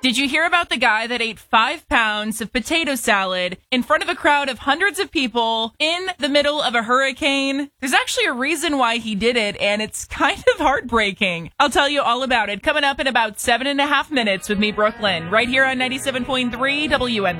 Did you hear about the guy that ate 5 pounds of potato salad in front of a crowd of hundreds of people in the middle of a hurricane? There's actually a reason why he did it, and it's kind of heartbreaking. I'll tell you all about it coming up in about 7.5 minutes with me, Brooklyn, right here on 97.3 WMU.